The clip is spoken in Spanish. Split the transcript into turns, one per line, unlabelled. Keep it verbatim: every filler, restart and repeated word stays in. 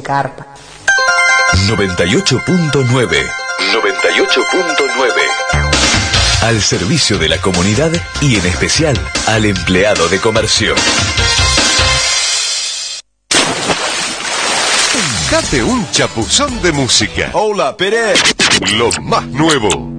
carpa.
noventa y ocho punto nueve. noventa y ocho punto nueve. Al servicio de la comunidad y en especial al empleado de comercio.
Date un chapuzón de música.
Hola, Pérez.
Lo más nuevo.